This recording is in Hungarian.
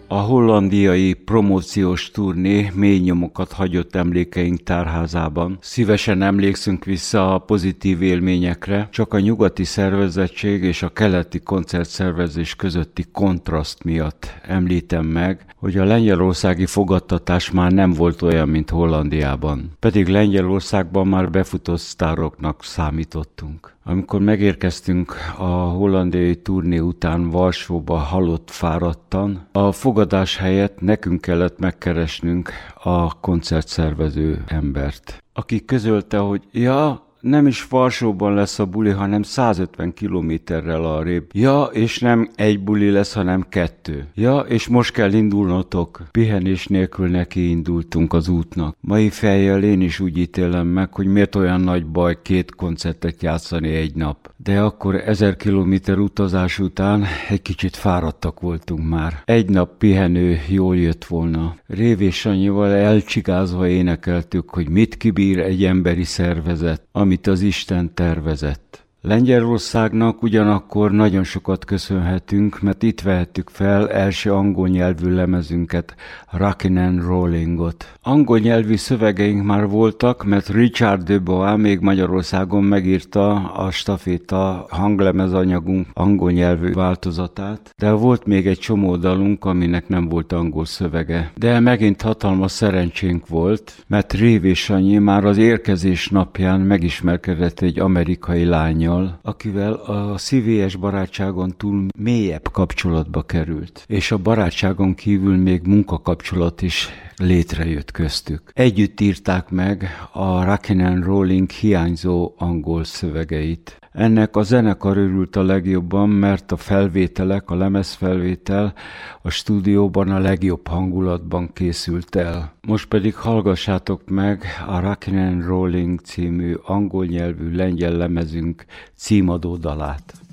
A hollandiai promóciós turné mély nyomokat hagyott emlékeink tárházában. Szívesen emlékszünk vissza a pozitív élményekre, csak a nyugati szervezettség és a keleti koncertszervezés közötti kontraszt miatt említem meg, hogy a lengyelországi fogadtatás már nem volt olyan, mint Hollandiában. Pedig Lengyelországban már befutott sztároknak számítottunk. Amikor megérkeztünk a hollandiai turné után Varsóba halott fáradtan, a fogadás helyett nekünk kellett megkeresnünk a koncertszervező embert, aki közölte, hogy nem is Varsóban lesz a buli, hanem 150 kilométerrel arrébb. És nem egy buli lesz, hanem 2. És most kell indulnotok. Pihenés nélkül neki indultunk az útnak. Mai fejjel én is úgy ítélem meg, hogy miért olyan nagy baj 2 koncertet játszani egy nap. De akkor 1000 kilométer utazás után egy kicsit fáradtak voltunk már. Egy nap pihenő jól jött volna. Révés Sanyival elcsigázva énekeltük, hogy mit kibír egy emberi szervezet, amit az Isten tervezett. Lengyelországnak ugyanakkor nagyon sokat köszönhetünk, mert itt vehettük fel első angol nyelvű lemezünket, Rockin' and Rollingot. Angol nyelvű szövegeink már voltak, mert Richard Dubois még Magyarországon megírta a staféta hanglemezanyagunk angol nyelvű változatát, de volt még egy csomó dalunk, aminek nem volt angol szövege. De megint hatalmas szerencsénk volt, mert Révés Sanyi már az érkezés napján megismerkedett egy amerikai lánnyal, akivel a szívélyes barátságon túl mélyebb kapcsolatba került, és a barátságon kívül még munkakapcsolat is létrejött köztük. Együtt írták meg a Rockin' and Rolling hiányzó angol szövegeit. Ennek a zenekar örült a legjobban, mert a felvételek, a lemezfelvétel a stúdióban a legjobb hangulatban készült el. Most pedig hallgassátok meg a Rockin' and Rolling című angol nyelvű lengyel lemezünk címadó dalát.